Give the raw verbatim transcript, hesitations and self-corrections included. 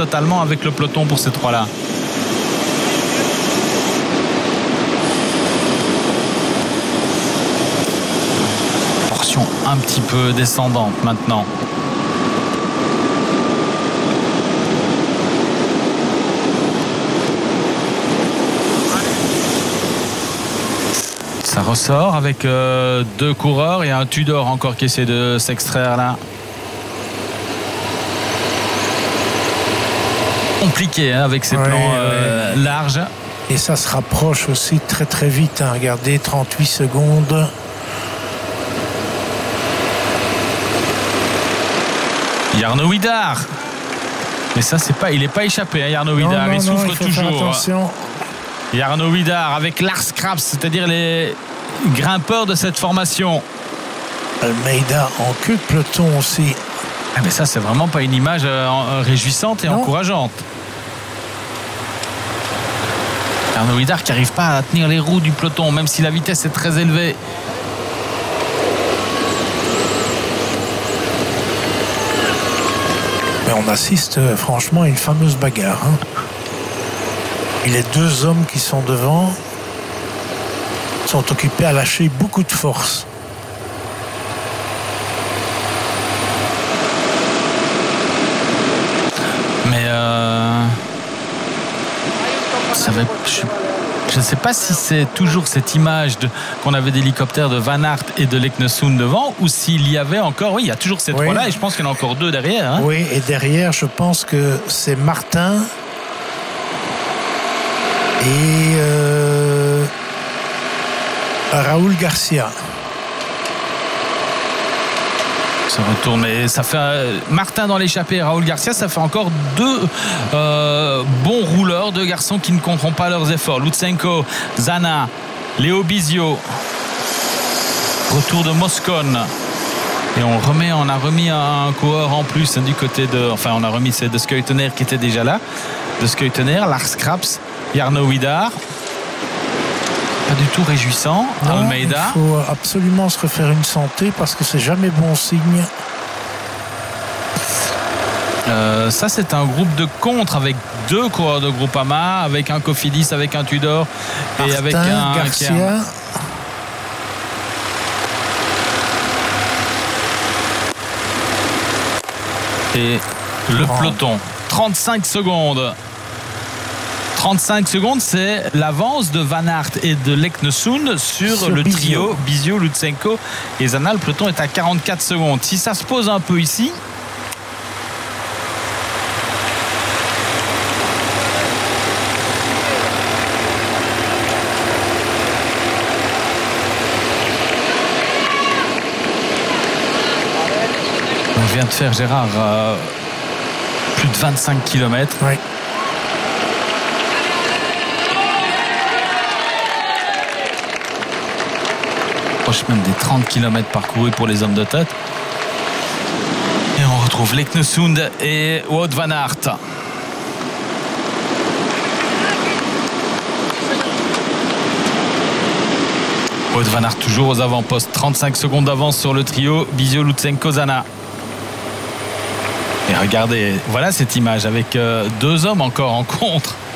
totalement avec le peloton pour ces trois-là. Portion un petit peu descendante maintenant. Ça ressort avec euh, deux coureurs et un Tudor encore qui essaie de s'extraire là. Compliqué hein, avec ces ouais, plans euh, ouais. larges. Et ça se rapproche aussi très très vite. Hein. Regardez, trente-huit secondes. Jarno Widar. Mais ça, c'est pas, il n'est pas échappé, hein, Jarno Widar. Non, non, il souffre non, il faut toujours. faire attention. Jarno Widar avec Lars Krabs, c'est-à-dire les grimpeurs de cette formation. Almeida en queue de peloton aussi. Ah ben ça, c'est vraiment pas une image euh, réjouissante et non. encourageante. Jarno Widar qui n'arrive pas à tenir les roues du peloton, même si la vitesse est très élevée. Mais on assiste euh, franchement à une fameuse bagarre. Hein. Et les deux hommes qui sont devant sont occupés à lâcher beaucoup de force. Mais euh, ça va, je, je ne sais pas si c'est toujours cette image de, qu'on avait d'hélicoptère de Van Aert et de Leknesund devant, ou s'il y avait encore, oui, il y a toujours ces oui. trois-là, et je pense qu'il y en a encore deux derrière. Hein. Oui, et derrière, je pense que c'est Martin et euh, Raúl Garcia. Ça retourne, mais ça fait euh, Martin dans l'échappée et Raúl Garcia, ça fait encore deux euh, bons rouleurs, deux garçons qui ne compteront pas leurs efforts. Lutsenko, Zana, Léo Bizio. Retour de Moscone. Et on remet, on a remis un coureur en plus du côté de, enfin on a remis c'est de Skuytener qui était déjà là, de Skuytener, Lars Krabs, Jarno Widar. Pas du tout réjouissant. Non, Almeida. Il faut absolument se refaire une santé parce que c'est jamais bon signe. Euh, ça c'est un groupe de contre avec deux coureurs de Groupama, avec un Cofidis, avec un Tudor et Martin, avec un Garcia. Kern. Et le Oh. peloton, trente-cinq secondes. trente-cinq secondes, c'est l'avance de Van Aert et de Leknesund sur, sur le Bizio. trio Bizio, Lutsenko et Zana. Le peloton est à quarante-quatre secondes. Si ça se pose un peu ici, on vient de faire, Gérard, euh, plus de vingt-cinq kilomètres. Oui. Proche même des trente kilomètres parcourus pour les hommes de tête. Et on retrouve Leknesund et Wout van Aert. Wout van Aert toujours aux avant-postes. trente-cinq secondes d'avance sur le trio Bizio, Lutsenko, Zana. Et regardez, voilà cette image avec euh, deux hommes encore en contre.